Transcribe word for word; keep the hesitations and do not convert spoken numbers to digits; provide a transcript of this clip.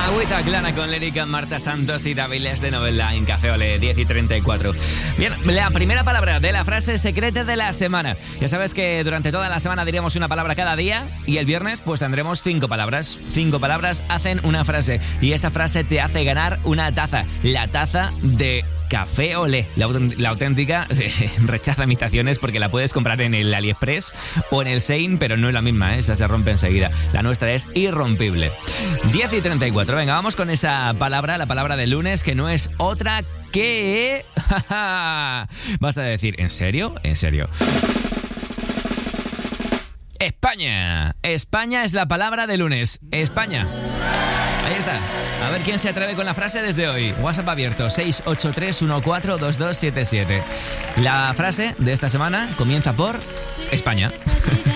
Agüita Clara con Lérica, Marta Santos y Daviles de Novela en Café Olé, diez y treinta y cuatro. Bien, la primera palabra de la frase secreta de la semana. Ya sabes que durante toda la semana diremos una palabra cada día y el viernes pues tendremos cinco palabras. Cinco palabras hacen una frase y esa frase te hace ganar una taza. La taza de Café Olé, la, la auténtica. eh, rechaza imitaciones porque la puedes comprar en el AliExpress o en el Shein, pero no es la misma, ¿eh? Esa se rompe enseguida. La nuestra es irrompible. diez y treinta y cuatro, venga, vamos con esa palabra, la palabra del lunes, que no es otra que... Vas a decir, ¿en serio? ¿En serio? España. España es la palabra del lunes. España. Ahí está. A ver quién se atreve con la frase desde hoy. WhatsApp abierto, seis ocho tres uno cuatro dos dos siete siete. La frase de esta semana comienza por España.